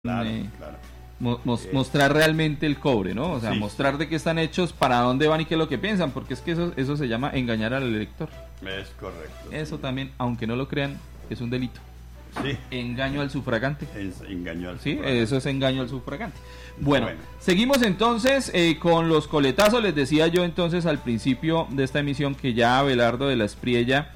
Claro, claro. Mostrar realmente el cobre, ¿no? O sea, sí, mostrar de qué están hechos, para dónde van y qué es lo que piensan, porque es que eso se llama engañar al elector. Es correcto. Eso sí. También, aunque no lo crean, es un delito. Sí. Engaño al sufragante. Engaño al Sí, sufragante. eso es engaño al sufragante. Bueno, seguimos entonces con los coletazos. Les decía yo entonces al principio de esta emisión que ya Abelardo de la Espriella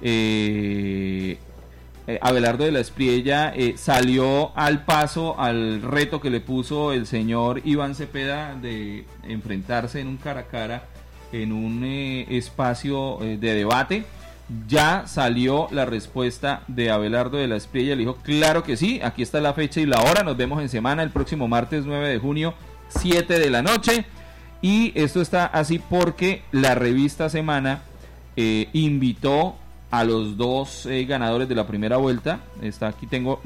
salió al paso al reto que le puso el señor Iván Cepeda de enfrentarse en un cara a cara en un espacio de debate. Ya salió la respuesta de Abelardo de la Espriella, le dijo claro que sí, aquí está la fecha y la hora, nos vemos en semana el próximo martes 9 de junio, 7 de la noche, y esto está así porque la revista Semana invitó a los dos ganadores de la primera vuelta. Está aquí, tengo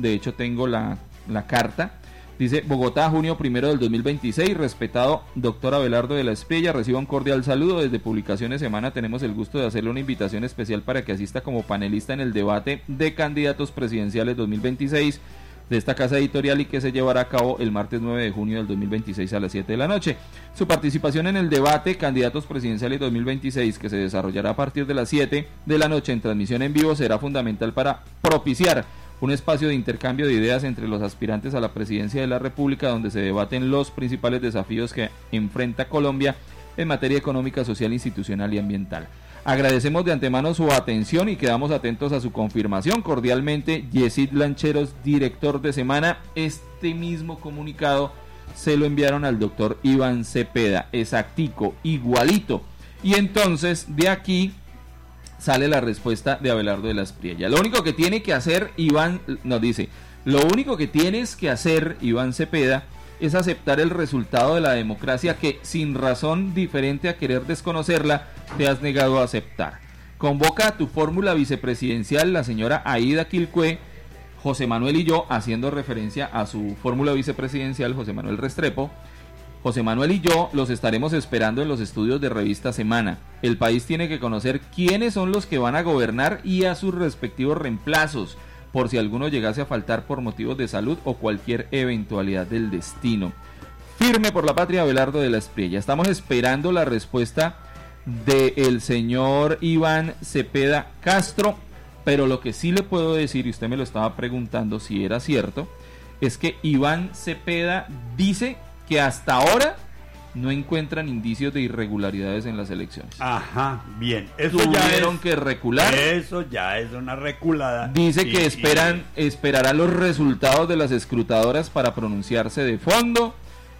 la carta. Dice: Bogotá, junio 1 del 2026. Respetado doctor Abelardo de la Espriella, reciba un cordial saludo. Desde Publicaciones Semana tenemos el gusto de hacerle una invitación especial para que asista como panelista en el debate de candidatos presidenciales 2026 de esta casa editorial y que se llevará a cabo el martes 9 de junio del 2026 a las 7 de la noche. Su participación en el debate Candidatos Presidenciales 2026, que se desarrollará a partir de las 7 de la noche en transmisión en vivo, será fundamental para propiciar un espacio de intercambio de ideas entre los aspirantes a la presidencia de la República, donde se debaten los principales desafíos que enfrenta Colombia en materia económica, social, institucional y ambiental. Agradecemos de antemano su atención y quedamos atentos a su confirmación. Cordialmente, Yesid Lancheros, director de Semana. Este mismo comunicado se lo enviaron al doctor Iván Cepeda, exactico, igualito. Y entonces, de aquí sale la respuesta de Abelardo de la Espriella. Lo único que tiene que hacer Iván, nos dice, lo único que tienes que hacer, Iván Cepeda, es aceptar el resultado de la democracia que, sin razón diferente a querer desconocerla, te has negado a aceptar. Convoca a tu fórmula vicepresidencial, la señora Aida Quilcue, José Manuel y yo, haciendo referencia a su fórmula vicepresidencial, José Manuel Restrepo. José Manuel y yo los estaremos esperando en los estudios de Revista Semana. El país tiene que conocer quiénes son los que van a gobernar y a sus respectivos reemplazos, por si alguno llegase a faltar por motivos de salud o cualquier eventualidad del destino. Firme por la patria, Abelardo de la Espriella. Estamos esperando la respuesta del señor Iván Cepeda Castro, pero lo que sí le puedo decir, y usted me lo estaba preguntando si era cierto, es que Iván Cepeda dice que hasta ahora no encuentran indicios de irregularidades en las elecciones. Ajá, bien. Eso tuvieron que recular. Eso ya es una reculada. Dice que esperarán los resultados de las escrutadoras para pronunciarse de fondo.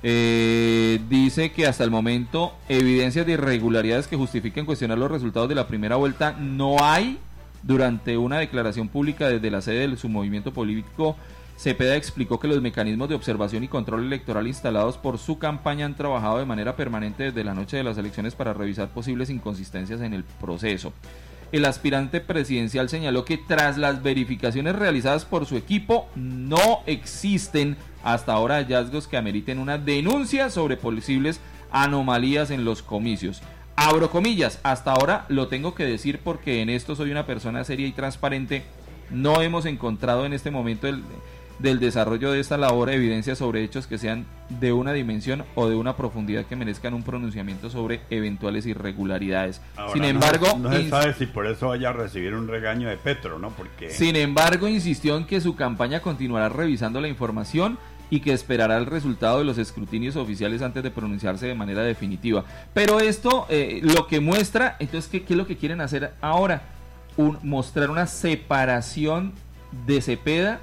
Dice que hasta el momento evidencias de irregularidades que justifiquen cuestionar los resultados de la primera vuelta no hay. Durante una declaración pública desde la sede de su movimiento político, Cepeda explicó que los mecanismos de observación y control electoral instalados por su campaña han trabajado de manera permanente desde la noche de las elecciones para revisar posibles inconsistencias en el proceso. El aspirante presidencial señaló que tras las verificaciones realizadas por su equipo no existen hasta ahora hallazgos que ameriten una denuncia sobre posibles anomalías en los comicios. Abro comillas, hasta ahora lo tengo que decir porque en esto soy una persona seria y transparente. No hemos encontrado en este momento del desarrollo de esta labor evidencias sobre hechos que sean de una dimensión o de una profundidad que merezcan un pronunciamiento sobre eventuales irregularidades. Ahora, sin embargo, no se sabe si por eso vaya a recibir un regaño de Petro, ¿no? Porque sin embargo, insistió en que su campaña continuará revisando la información y que esperará el resultado de los escrutinios oficiales antes de pronunciarse de manera definitiva. Pero esto lo que muestra, entonces, ¿qué es lo que quieren hacer ahora? Mostrar una separación de Cepeda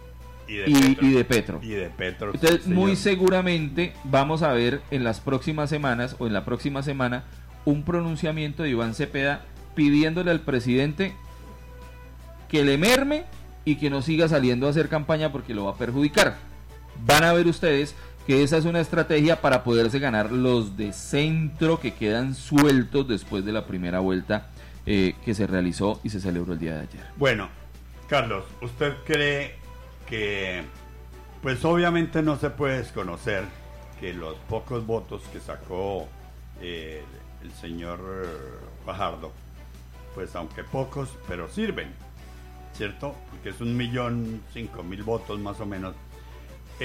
y de Petro. Entonces, sí, muy seguramente vamos a ver en las próximas semanas o en la próxima semana un pronunciamiento de Iván Cepeda pidiéndole al presidente que le merme y que no siga saliendo a hacer campaña porque lo va a perjudicar. Van a ver ustedes que esa es una estrategia para poderse ganar los de centro que quedan sueltos después de la primera vuelta que se realizó y se celebró el día de ayer. Bueno, Carlos, ¿usted cree que, pues obviamente no se puede desconocer que los pocos votos que sacó el señor Fajardo, pues aunque pocos, pero sirven, ¿cierto? Porque es 1.005.000 votos más o menos.